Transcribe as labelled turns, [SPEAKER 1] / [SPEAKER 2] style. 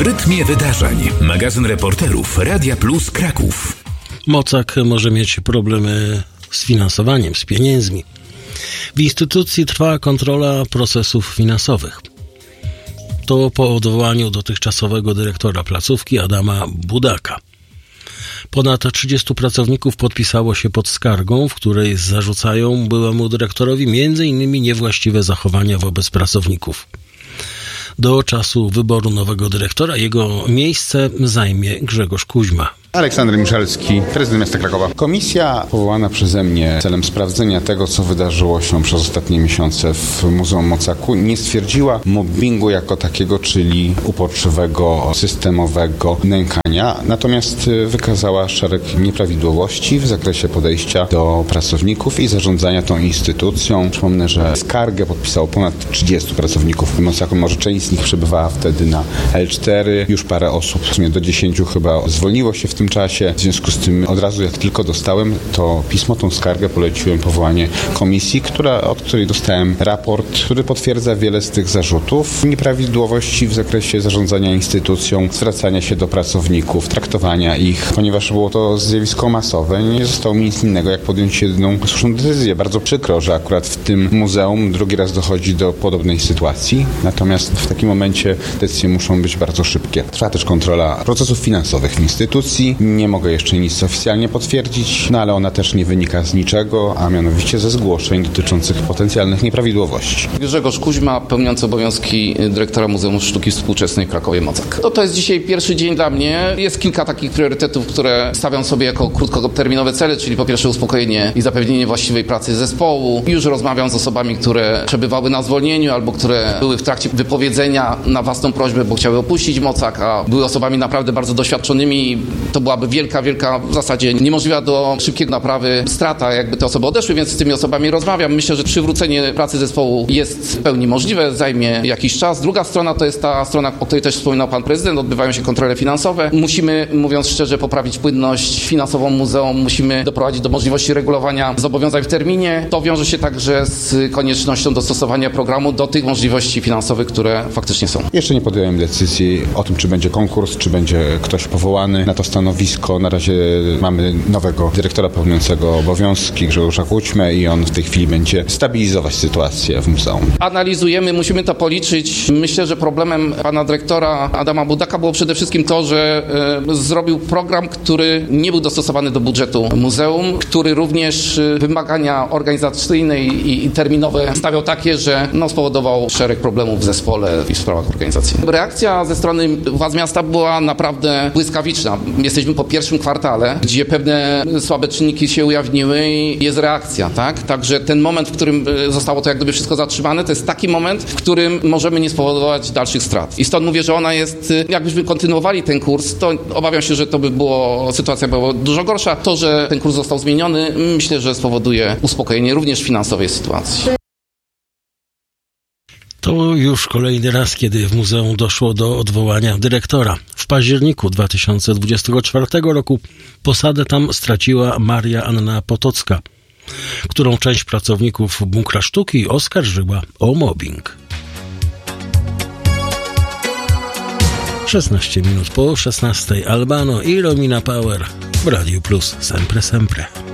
[SPEAKER 1] rytmie wydarzeń. Magazyn reporterów Radia Plus Kraków.
[SPEAKER 2] Mocak może mieć problemy z finansowaniem, z pieniędzmi. W instytucji trwa kontrola procesów finansowych. To po odwołaniu dotychczasowego dyrektora placówki Adama Budaka. Ponad 30 pracowników podpisało się pod skargą, w której zarzucają byłemu dyrektorowi m.in. niewłaściwe zachowania wobec pracowników. Do czasu wyboru nowego dyrektora jego miejsce zajmie Grzegorz Kuźma.
[SPEAKER 3] Aleksander Michalski, prezydent miasta Krakowa. Komisja powołana przeze mnie celem sprawdzenia tego, co wydarzyło się przez ostatnie miesiące w Muzeum Mocaku, nie stwierdziła mobbingu jako takiego, czyli uporczywego, systemowego nękania, natomiast wykazała szereg nieprawidłowości w zakresie podejścia do pracowników i zarządzania tą instytucją. Przypomnę, że skargę podpisało ponad 30 pracowników Mocaku, może część z nich przebywała wtedy na L4, już parę osób, w sumie do 10 chyba zwolniło się w tym czasie. W związku z tym od razu jak tylko dostałem to pismo, tą skargę, poleciłem powołanie komisji, od której dostałem raport, który potwierdza wiele z tych zarzutów. Nieprawidłowości w zakresie zarządzania instytucją, zwracania się do pracowników, traktowania ich, ponieważ było to zjawisko masowe. Nie zostało mi nic innego, jak podjąć jedną słuszną decyzję. Bardzo przykro, że akurat w tym muzeum drugi raz dochodzi do podobnej sytuacji. Natomiast w takim momencie decyzje muszą być bardzo szybkie. Trwa też kontrola procesów finansowych w instytucji. Nie mogę jeszcze nic oficjalnie potwierdzić, ale ona też nie wynika z niczego, a mianowicie ze zgłoszeń dotyczących potencjalnych nieprawidłowości.
[SPEAKER 4] Grzegorz Kuźma, pełniący obowiązki dyrektora Muzeum Sztuki Współczesnej w Krakowie Mocak. To jest dzisiaj pierwszy dzień dla mnie. Jest kilka takich priorytetów, które stawiam sobie jako krótkoterminowe cele, czyli po pierwsze uspokojenie i zapewnienie właściwej pracy zespołu. Już rozmawiam z osobami, które przebywały na zwolnieniu albo które były w trakcie wypowiedzenia na własną prośbę, bo chciały opuścić Mocak, a były osobami naprawdę bardzo doświadczonymi. To byłaby wielka w zasadzie niemożliwa do szybkiego naprawy strata, jakby te osoby odeszły, więc z tymi osobami rozmawiam. Myślę, że przywrócenie pracy zespołu jest w pełni możliwe, zajmie jakiś czas. Druga strona to jest ta strona, o której też wspominał pan prezydent, odbywają się kontrole finansowe. Musimy, mówiąc szczerze, poprawić płynność finansową muzeum, musimy doprowadzić do możliwości regulowania zobowiązań w terminie. To wiąże się także z koniecznością dostosowania programu do tych możliwości finansowych, które faktycznie są.
[SPEAKER 3] Jeszcze nie podjąłem decyzji o tym, czy będzie konkurs, czy będzie ktoś powołany na to stanowisko. Na razie mamy nowego dyrektora pełniącego obowiązki, Grzegorza Kuźmę, i on w tej chwili będzie stabilizować sytuację w muzeum.
[SPEAKER 4] Analizujemy, musimy to policzyć. Myślę, że problemem pana dyrektora Adama Budaka było przede wszystkim to, że zrobił program, który nie był dostosowany do budżetu muzeum, który również wymagania organizacyjne i terminowe stawiał takie, że spowodował szereg problemów w zespole i w sprawach organizacyjnych. Reakcja ze strony władz miasta była naprawdę błyskawiczna. Jesteśmy po pierwszym kwartale, gdzie pewne słabe czynniki się ujawniły i jest reakcja, tak? Także ten moment, w którym zostało to jak gdyby wszystko zatrzymane, to jest taki moment, w którym możemy nie spowodować dalszych strat. I stąd mówię, że ona jest, jakbyśmy kontynuowali ten kurs, to obawiam się, że sytuacja była dużo gorsza. To, że ten kurs został zmieniony, myślę, że spowoduje uspokojenie również finansowej sytuacji.
[SPEAKER 2] To już kolejny raz, kiedy w muzeum doszło do odwołania dyrektora. W październiku 2024 roku posadę tam straciła Maria Anna Potocka, którą część pracowników Bunkra Sztuki oskarżyła o mobbing. 16 minut po 16. Albano i Romina Power w Radiu Plus. Sempre, sempre.